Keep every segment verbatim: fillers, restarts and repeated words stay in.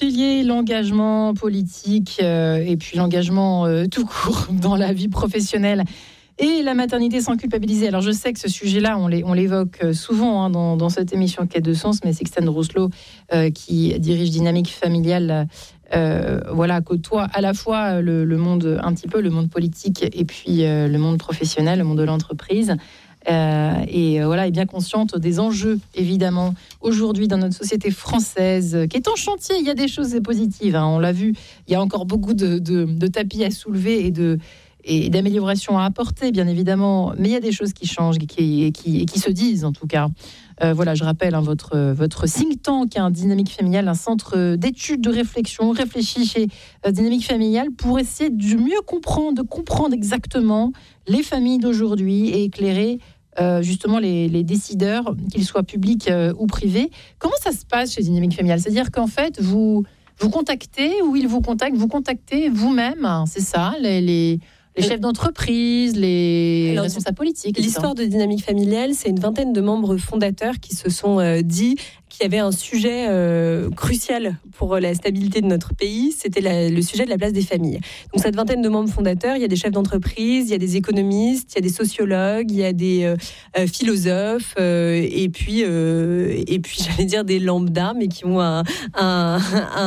concilier l'engagement politique euh, et puis l'engagement euh, tout court dans la vie professionnelle et la maternité sans culpabiliser. Alors je sais que ce sujet-là, on, on l'évoque souvent hein, dans, dans cette émission Quête de sens, mais Sixtane Rousselot, euh, qui dirige Dynamique Familiale, euh, voilà, côtoie à la fois le, le monde, un petit peu le monde politique et puis euh, le monde professionnel, le monde de l'entreprise. Euh, et euh, voilà, est bien consciente des enjeux, évidemment, aujourd'hui dans notre société française, qui est en chantier. Il y a des choses positives, hein, on l'a vu. Il y a encore beaucoup de, de, de tapis à soulever et de et d'améliorations à apporter, bien évidemment, mais il y a des choses qui changent et qui, qui, qui se disent, en tout cas. Euh, voilà, je rappelle, hein, votre, votre think tank, un hein, Dynamique Familiale, un centre d'études, de réflexion, réfléchit chez euh, Dynamique Familiale pour essayer de mieux comprendre, de comprendre exactement les familles d'aujourd'hui et éclairer euh, justement les, les décideurs, qu'ils soient publics euh, ou privés. Comment ça se passe chez Dynamique Familiale ? C'est-à-dire qu'en fait, vous, vous contactez, ou ils vous contactent, vous contactez vous-même, hein, c'est ça, les... les Les chefs d'entreprise, les Alors, responsables politiques. L'histoire de Dynamique Familiale, c'est une vingtaine de membres fondateurs qui se sont euh, dit qu'il y avait un sujet euh, crucial pour la stabilité de notre pays, c'était la, le sujet de la place des familles. Donc cette vingtaine de membres fondateurs, il y a des chefs d'entreprise, il y a des économistes, il y a des sociologues, il y a des euh, euh, philosophes, euh, et puis euh, et puis j'allais dire des lambdas, mais qui ont un, un,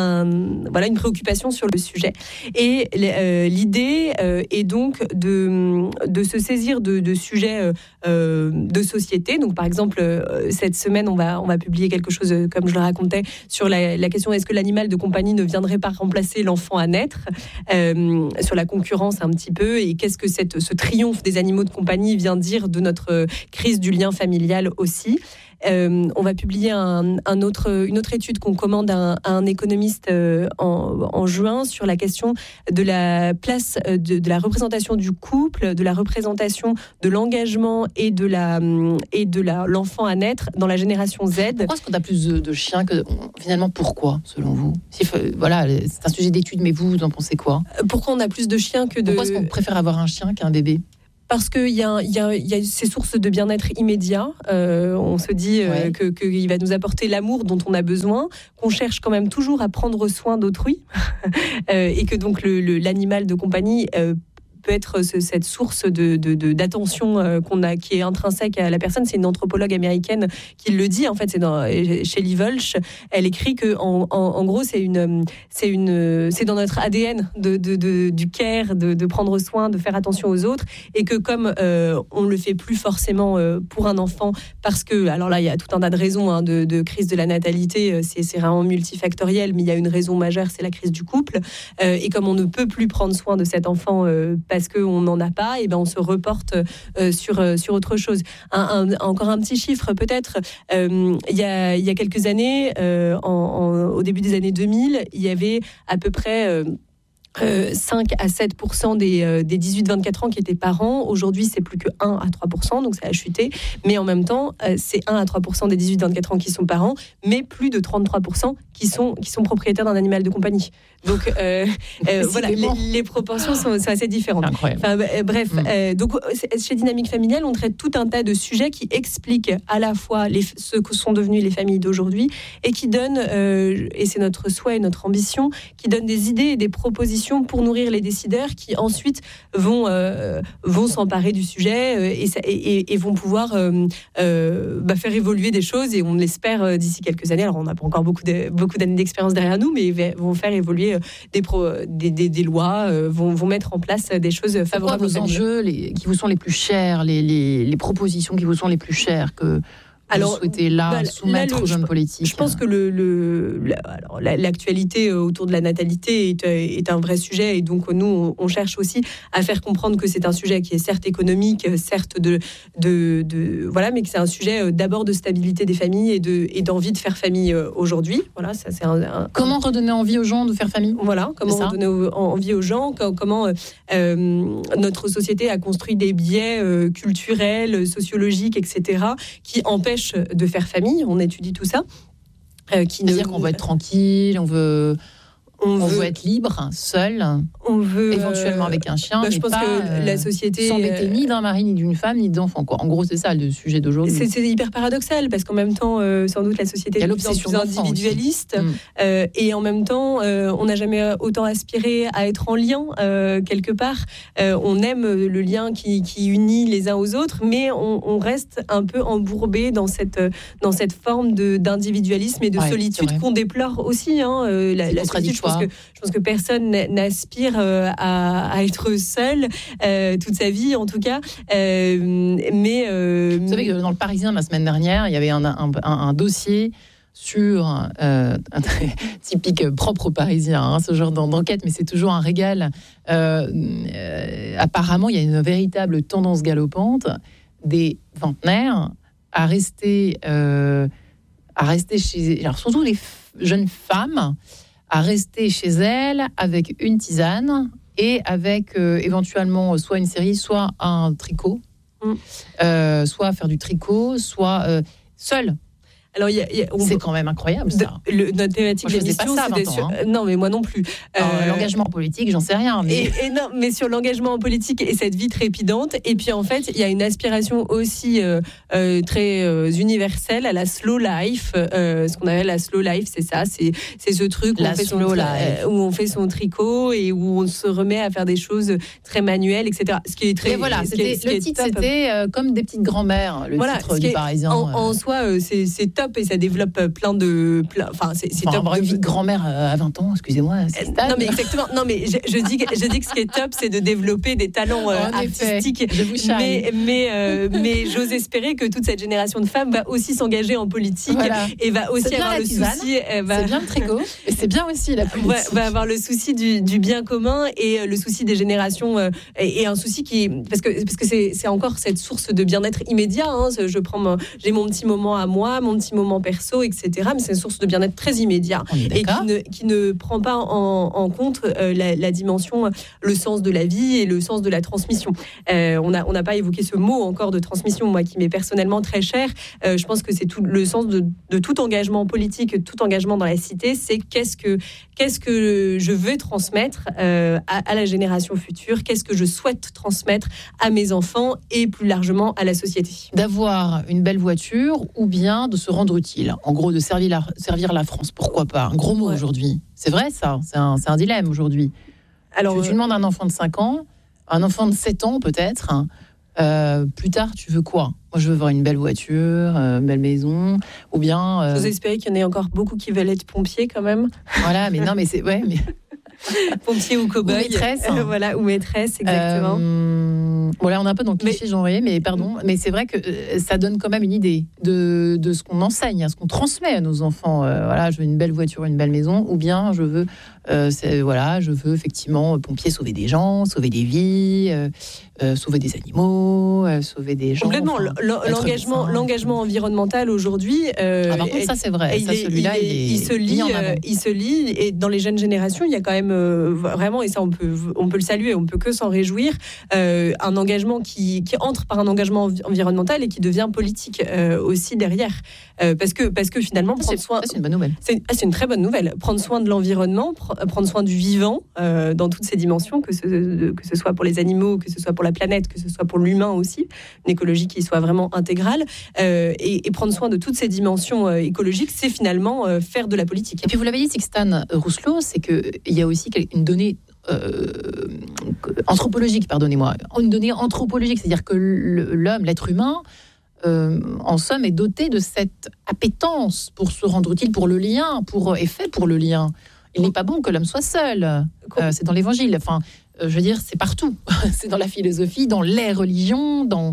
un, voilà, une préoccupation sur le sujet. Et euh, l'idée euh, est donc de, de se saisir de, de sujets euh, de société. Donc par exemple, euh, cette semaine, on va, on va publier quelque chose, comme je le racontais, sur la, la question est-ce que l'animal de compagnie ne viendrait pas remplacer l'enfant à naître, euh, sur la concurrence un petit peu, et qu'est-ce que cette, ce triomphe des animaux de compagnie vient dire de notre crise du lien familial aussi. Euh, on va publier un, un autre, une autre étude qu'on commande à un, à un économiste euh, en, en juin sur la question de la place de, de la représentation du couple, de la représentation de l'engagement et de la et de la, l'enfant à naître dans la génération Z. Pourquoi est-ce qu'on a plus de, de chiens que finalement pourquoi selon vous ? Si, voilà, c'est un sujet d'étude, mais vous, vous en pensez quoi ? Pourquoi on a plus de chiens que de Pourquoi est-ce qu'on préfère avoir un chien qu'un bébé ? Parce qu'il y a, y, a, y a ces sources de bien-être immédiat. Euh, on se dit euh, ouais. que, qu'il va nous apporter l'amour dont on a besoin, qu'on cherche quand même toujours à prendre soin d'autrui, euh, et que donc le, le, l'animal de compagnie euh, peut être ce, cette source de, de, de, d'attention euh, qu'on a, qui est intrinsèque à la personne. C'est une anthropologue américaine qui le dit. En fait, c'est dans, chez Lee Volch. Elle écrit que, en, en, en gros, c'est une, c'est une, c'est dans notre A D N de, de, de, du care, de, de prendre soin, de faire attention aux autres, et que comme euh, on le fait plus forcément euh, pour un enfant, parce que, alors là, il y a tout un tas de raisons hein, de, de crise de la natalité. C'est, c'est vraiment multifactoriel, mais il y a une raison majeure, c'est la crise du couple. Euh, et comme on ne peut plus prendre soin de cet enfant euh, parce qu'on n'en a pas, et ben on se reporte euh, sur, euh, sur autre chose. Un, un, encore un petit chiffre peut-être, euh, il, y a, il y a quelques années, euh, en, en, au début des années deux mille, il y avait à peu près... Euh, Euh, cinq à sept pour cent des, euh, des dix-huit vingt-quatre ans qui étaient parents. Aujourd'hui, c'est plus que un à trois pour cent, donc ça a chuté. Mais en même temps, euh, c'est un à trois pour cent des dix-huit vingt-quatre ans qui sont parents, mais plus de trente-trois pour cent qui sont, qui sont propriétaires d'un animal de compagnie. Donc euh, euh, voilà, les, les proportions sont, sont assez différentes. Enfin, euh, bref, mmh. euh, donc, chez Dynamique Familiale, on traite tout un tas de sujets qui expliquent à la fois les, ce que sont devenues les familles d'aujourd'hui, et qui donnent, euh, et c'est notre souhait et notre ambition, qui donnent des idées et des propositions pour nourrir les décideurs qui ensuite vont, euh, vont s'emparer du sujet euh, et, et, et vont pouvoir euh, euh, bah, faire évoluer des choses, et on l'espère euh, d'ici quelques années. Alors on n'a pas encore beaucoup, de, beaucoup d'années d'expérience derrière nous, mais vont faire évoluer des, pro, des, des, des lois, euh, vont, vont mettre en place des choses favorables aux enjeux les, qui vous sont les plus chers, les, les, les propositions qui vous sont les plus chères que... Alors, vous souhaitez là, là soumettre là, le, aux hommes politiques. Je pense que le, le, la, alors, la, l'actualité autour de la natalité est, est un vrai sujet, et donc nous, on, on cherche aussi à faire comprendre que c'est un sujet qui est certes économique, certes de, de, de voilà, mais que c'est un sujet d'abord de stabilité des familles et, de, et d'envie de faire famille aujourd'hui. Voilà, ça, c'est un, un, comment redonner envie aux gens de faire famille ? Voilà, comment redonner envie aux gens, comment euh, notre société a construit des biais euh, culturels, sociologiques, et cetera, qui empêchent de faire famille. On étude tout ça. Euh, qui C'est-à-dire ne... qu'on veut être tranquille, on veut, On, on veut, veut être libre, seul, on veut, éventuellement euh, avec un chien, bah, mais je pense pas, que la société s'embêter euh, ni d'un mari, ni d'une femme, ni d'enfant. Quoi. En gros, c'est ça le sujet d'aujourd'hui. C'est, c'est hyper paradoxal, parce qu'en même temps, euh, sans doute, la société est de plus en plus individualiste, mm. euh, et en même temps, euh, on n'a jamais autant aspiré à être en lien, euh, quelque part. Euh, on aime le lien qui, qui unit les uns aux autres, mais on, on reste un peu embourbé dans cette, dans cette forme de, d'individualisme et de ouais, solitude qu'on déplore aussi. Hein, euh, la, la solitude, je pense que, je pense que personne n'aspire euh, à, à être seul euh, toute sa vie, en tout cas. Euh, mais euh, vous savez que dans le Parisien la semaine dernière, il y avait un, un, un, un dossier sur euh, un très typique propre aux Parisiens, hein, ce genre d'enquête, mais c'est toujours un régal. Euh, euh, apparemment, il y a une véritable tendance galopante des vingtenaires à rester, euh, à rester chez, alors surtout les f- jeunes femmes, à rester chez elles avec une tisane et avec euh, éventuellement soit une série, soit un tricot, mmh. euh, soit faire du tricot, soit euh, seule. Alors, y a, y a, c'est peut... quand même incroyable, ça. De, le, notre thématique moi, d'émission, ça, c'est sur... hein. Non, mais moi non plus. Alors, euh... L'engagement politique, j'en sais rien. Mais... Et, et non, mais sur l'engagement politique et cette vie trépidante. Et puis, en fait, il y a une aspiration aussi euh, euh, très euh, universelle à la slow life. Euh, ce qu'on appelle la slow life, c'est ça. C'est, c'est ce truc où on, fait son tri- euh, où on fait son tricot et où on se remet à faire des choses très manuelles, et cetera. Ce qui est très... Et voilà, ce c'était, qui est, ce le qui titre, est c'était euh, comme des petites grand-mères, le voilà, titre du est, Parisien. En, euh... en soi, euh, c'est, c'est top et ça développe plein de... Plein, enfin, c'est, c'est enfin, top. Avoir une vie de grand-mère à vingt ans, excusez-moi, c'est stable. Non, mais exactement. Non, mais je, je, dis, je dis que ce qui est top, c'est de développer des talents euh, artistiques. Effet, je vous charrie. Mais, mais, euh, mais j'ose espérer que toute cette génération de femmes va aussi s'engager en politique voilà. et va aussi avoir le tisane, souci... Va, c'est bien le tricot, et c'est bien aussi la politique. Va, va avoir le souci du, du bien commun et le souci des générations euh, et, et un souci qui... Parce que, parce que c'est, c'est encore cette source de bien-être immédiat. Hein, je prends mon, j'ai mon petit moment à moi, mon petit moment perso, et cetera. Mais c'est une source de bien-être très immédiat et qui ne, qui ne prend pas en, en compte euh, la, la dimension, le sens de la vie et le sens de la transmission. Euh, on n'a on n'a pas évoqué ce mot encore de transmission, moi qui m'est personnellement très cher. Euh, je pense que c'est tout le sens de, de tout engagement politique, tout engagement dans la cité, c'est qu'est-ce que, qu'est-ce que je veux transmettre euh, à, à la génération future, qu'est-ce que je souhaite transmettre à mes enfants et plus largement à la société. D'avoir une belle voiture ou bien de se rendre utile, en gros de servir la, servir la France, pourquoi pas, un gros mot ouais. aujourd'hui. C'est vrai ça, c'est un, c'est un dilemme aujourd'hui. Alors, tu, tu euh... demandes à un enfant de cinq ans, un enfant de sept ans peut-être, hein, euh, plus tard tu veux quoi ? Moi je veux avoir une belle voiture, euh, une belle maison, ou bien... Euh... J'ose espérer qu'il y en ait encore beaucoup qui veulent être pompiers quand même. Voilà, mais non mais c'est... Ouais, mais... pompier ou cow-boy. Ou maîtresse. Hein. Voilà, ou maîtresse, exactement. Euh, voilà, on est un peu dans le cliché mais... genré, mais pardon. Mais c'est vrai que euh, ça donne quand même une idée de, de ce qu'on enseigne, hein, ce qu'on transmet à nos enfants. Euh, voilà, je veux une belle voiture, une belle maison, ou bien je veux, euh, c'est, voilà, je veux effectivement pompier, sauver des gens, sauver des vies, euh, euh, sauver des animaux, euh, sauver des gens. Complètement. Enfin, l'engagement, médecin, l'engagement environnemental aujourd'hui. Euh, ah, par contre, ça c'est vrai. Ça, il, celui-là, il, il, est, il se lit, euh, il se lit, et dans les jeunes générations, il y a quand même euh, vraiment, et ça on peut, on peut le saluer, on peut que s'en réjouir, euh, un engagement qui, qui entre par un engagement environnemental et qui devient politique euh, aussi derrière, euh, parce que parce que finalement prendre c'est, soin, ça, c'est une bonne nouvelle. C'est, ah, c'est une très bonne nouvelle. Prendre soin de l'environnement, pr- prendre soin du vivant euh, dans toutes ses dimensions, que ce, que ce soit pour les animaux, que ce soit pour la planète, que ce soit pour l'humain aussi, une écologie qui soit vraiment intégrale, euh, et, et prendre soin de toutes ces dimensions euh, écologiques, c'est finalement euh, faire de la politique. Et puis vous l'avez dit, Sixtane Rousselot, c'est qu'il y a aussi une donnée Euh, anthropologique, pardonnez-moi, une donnée anthropologique, c'est-à-dire que l'homme, l'être humain, euh, en somme, est doté de cette appétence pour se rendre utile, pour le lien, pour, est fait pour le lien. Il n'est pas bon que l'homme soit seul. Euh, c'est dans l'Évangile. Enfin, euh, je veux dire, c'est partout. C'est dans la philosophie, dans les religions, dans,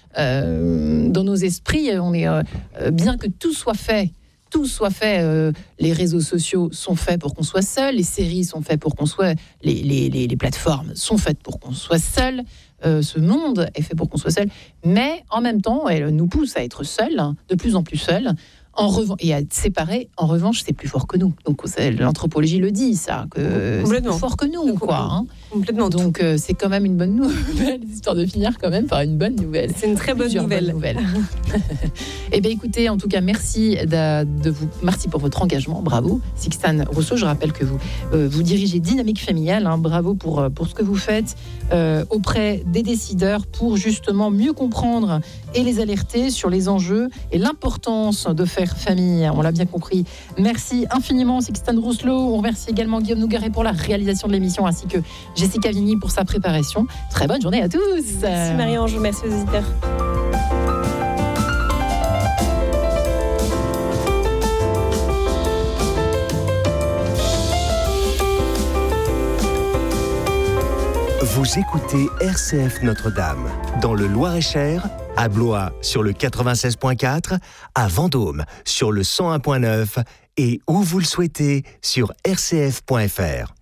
euh, dans nos esprits. On est, euh, bien que tout soit fait. Tout soit fait, euh, les réseaux sociaux sont faits pour qu'on soit seul, les séries sont faites pour qu'on soit, les, les, les, les plateformes sont faites pour qu'on soit seul, euh, ce monde est fait pour qu'on soit seul, mais en même temps, elle nous pousse à être seul, de plus en plus seul, En revanche, et à séparer, en revanche, c'est plus fort que nous. Donc l'anthropologie le dit, ça, que c'est plus fort que nous, quoi. Hein. Complètement. Donc euh, c'est quand même une bonne nouvelle, histoire de finir quand même par une bonne nouvelle. C'est une très bonne Plusieurs nouvelle. bonnes nouvelles. Eh bien, écoutez, en tout cas, merci de, de vous, merci pour votre engagement, bravo, Sixtane Rousseau. Je rappelle que vous euh, vous dirigez Dynamique Familiale. Hein, bravo pour pour ce que vous faites euh, auprès des décideurs pour justement mieux comprendre et les alerter sur les enjeux et l'importance de faire famille, on l'a bien compris. Merci infiniment Sixtane Rousseau. On remercie également Guillaume Nougaret pour la réalisation de l'émission, ainsi que Jessica Vigny pour sa préparation. Très bonne journée à tous. Merci Marie-Ange, merci aux auditeurs. Vous écoutez R C F Notre-Dame, dans le Loir-et-Cher, à Blois sur le quatre-vingt-seize point quatre, à Vendôme sur le cent un point neuf et où vous le souhaitez sur r c f point f r.